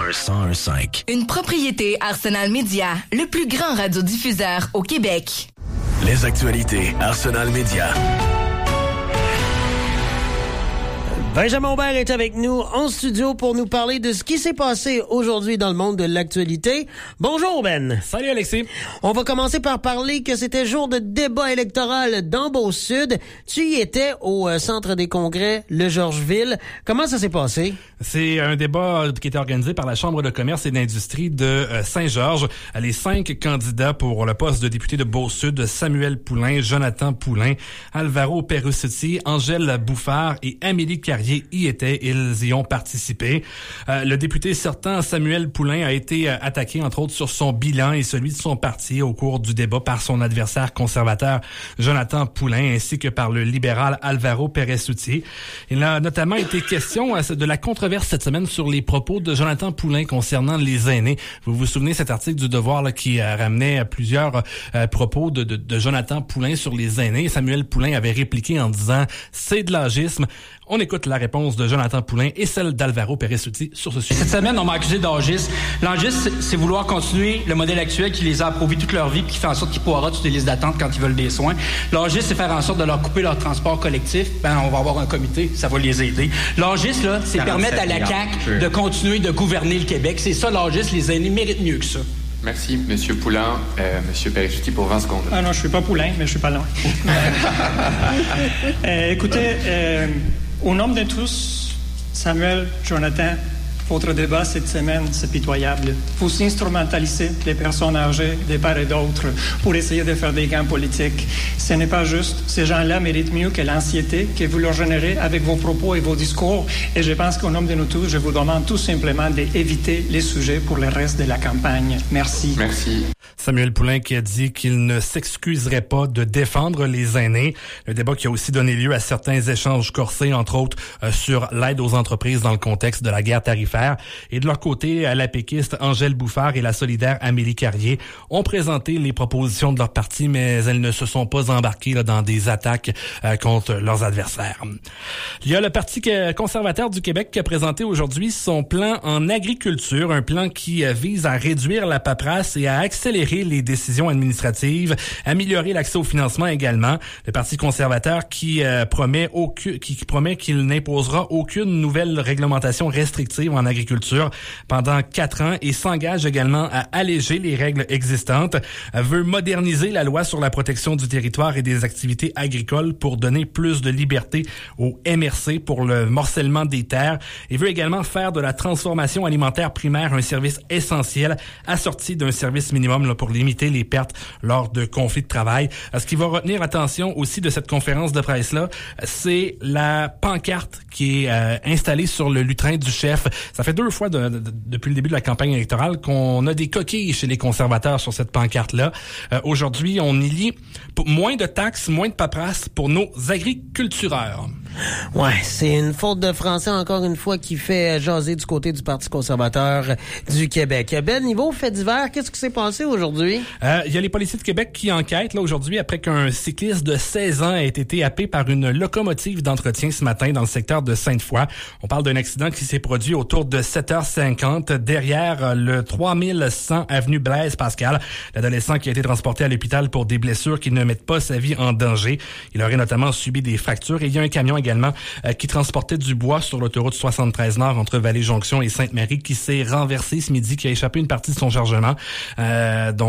101.5. Une propriété Arsenal Média, le plus grand radiodiffuseur au Québec. Les actualités Arsenal Média. Benjamin Aubert est avec nous en studio pour nous parler de ce qui s'est passé aujourd'hui dans le monde de l'actualité. Bonjour Ben. Salut Alexis. On va commencer par parler que c'était jour de débat électoral dans Beauce-Sud. Tu y étais au Centre des congrès, le Georgesville. Comment ça s'est passé? C'est un débat qui était organisé par la Chambre de commerce et d'industrie de Saint-Georges. Les 5 candidats pour le poste de député de Beauce-Sud, Samuel Poulain, Jonathan Poulain, Alvaro Perucci, Angèle Bouffard et Amélie Carrier y étaient. Ils y ont participé. Le député sortant, Samuel Poulain, a été attaqué, entre autres, sur son bilan et celui de son parti au cours du débat par son adversaire conservateur, Jonathan Poulain, ainsi que par le libéral Alvaro Perucci. Il a notamment été question de la controverse cette semaine sur les propos de Jonathan Poulain concernant les aînés. Vous vous souvenez cet article du Devoir là, qui ramenait plusieurs propos de Jonathan Poulain sur les aînés. Samuel Poulain avait répliqué en disant « c'est de l'âgisme ». On écoute la réponse de Jonathan Poulain et celle d'Alvaro Perucci sur ce sujet. Cette semaine, on m'a accusé d'âgisme. L'âgisme, c'est vouloir continuer le modèle actuel qui les a approuvés toute leur vie puis qui fait en sorte qu'ils poireautent sur des listes d'attente quand ils veulent des soins. L'âgisme, c'est faire en sorte de leur couper leur transport collectif. On va avoir un comité, ça va les aider. L'âgisme, là, c'est permettre à la CAQ de continuer de gouverner le Québec. C'est ça, l'âgisme. Les aînés méritent mieux que ça. Merci, M. Poulain. M. Perucci pour 20 secondes. Ah non, je suis pas Poulain, mais je suis pas loin. Écoutez, au nom de tous, Samuel, Jonathan, votre débat cette semaine, c'est pitoyable. Vous instrumentalisez les personnes âgées de part et d'autre pour essayer de faire des gains politiques. Ce n'est pas juste. Ces gens-là méritent mieux que l'anxiété que vous leur générez avec vos propos et vos discours. Et je pense qu'au nom de nous tous, je vous demande tout simplement d'éviter les sujets pour le reste de la campagne. Merci. Merci. Samuel Poulain qui a dit qu'il ne s'excuserait pas de défendre les aînés. Le débat qui a aussi donné lieu à certains échanges corsés, entre autres sur l'aide aux entreprises dans le contexte de la guerre tarifaire. Et de leur côté, la péquiste Angèle Bouffard et la solidaire Amélie Carrier ont présenté les propositions de leur parti, mais elles ne se sont pas embarquées là, dans des attaques contre leurs adversaires. Il y a le Parti conservateur du Québec qui a présenté aujourd'hui son plan en agriculture, un plan qui vise à réduire la paperasse et à accélérer les décisions administratives, améliorer l'accès au financement également. Le Parti conservateur qui promet qu'il n'imposera aucune nouvelle réglementation restrictive en agriculture pendant 4 ans et s'engage également à alléger les règles existantes, veut moderniser la loi sur la protection du territoire et des activités agricoles pour donner plus de liberté au MRC pour le morcellement des terres et veut également faire de la transformation alimentaire primaire un service essentiel assorti d'un service minimum là, pour limiter les pertes lors de conflits de travail. Ce qui va retenir l'attention aussi de cette conférence de presse-là, c'est la pancarte qui est installée sur le lutrin du chef. Ça fait 2 fois depuis le début de la campagne électorale qu'on a des coquilles chez les conservateurs sur cette pancarte-là. Aujourd'hui, on y lit moins de taxes, moins de paperasse pour nos agriculteurs. Ouais, c'est une faute de français encore une fois qui fait jaser du côté du Parti conservateur du Québec. Ben, niveau fait divers, qu'est-ce qui s'est passé aujourd'hui? Il y a les policiers de Québec qui enquêtent là aujourd'hui après qu'un cycliste de 16 ans ait été happé par une locomotive d'entretien ce matin dans le secteur de Sainte-Foy. On parle d'un accident qui s'est produit autour de 7h50 derrière le 3100 avenue Blaise Pascal. L'adolescent qui a été transporté à l'hôpital pour des blessures qui ne mettent pas sa vie en danger. Il aurait notamment subi des fractures et il y a un camion également qui transportait du bois sur l'autoroute 73 Nord entre Vallée-Jonction et Sainte-Marie qui s'est renversé ce midi, qui a échappé une partie de son chargement. Donc